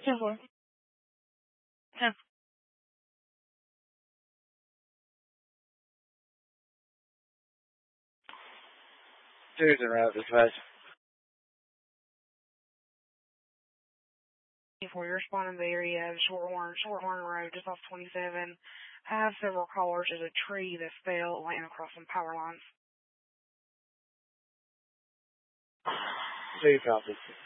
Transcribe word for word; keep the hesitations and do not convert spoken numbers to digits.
ten four. ten. Two's en route, dispatch. For your responding to the area of Shorthorn, Shorthorn Road, just off twenty-seven. I have several callers. There's a tree that fell laying across some power lines. Two copies.